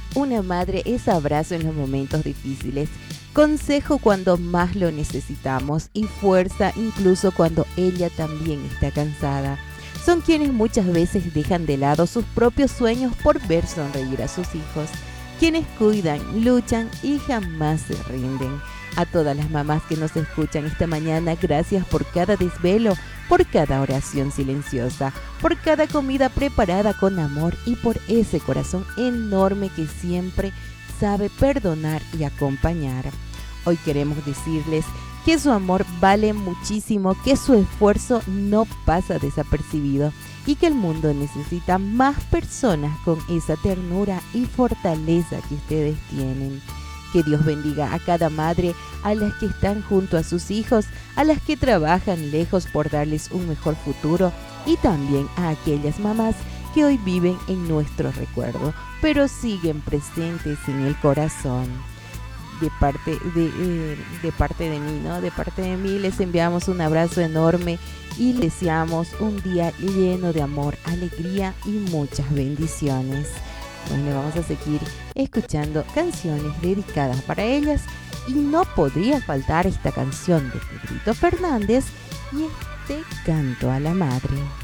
Una madre es abrazo en los momentos difíciles, consejo cuando más lo necesitamos y fuerza incluso cuando ella también está cansada. Son quienes muchas veces dejan de lado sus propios sueños por ver sonreír a sus hijos, quienes cuidan, luchan y jamás se rinden. A todas las mamás que nos escuchan esta mañana, gracias por cada desvelo, por cada oración silenciosa, por cada comida preparada con amor y por ese corazón enorme que siempre sabe perdonar y acompañar. Hoy queremos decirles que su amor vale muchísimo, que su esfuerzo no pasa desapercibido y que el mundo necesita más personas con esa ternura y fortaleza que ustedes tienen. Que Dios bendiga a cada madre, a las que están junto a sus hijos, a las que trabajan lejos por darles un mejor futuro y también a aquellas mamás que hoy viven en nuestro recuerdo, pero siguen presentes en el corazón. De parte de mí, ¿no? De parte de mí les enviamos un abrazo enorme y les deseamos un día lleno de amor, alegría y muchas bendiciones. Bueno, vamos a seguir escuchando canciones dedicadas para ellas y no podría faltar esta canción de Pedrito Fernández y este canto a la madre.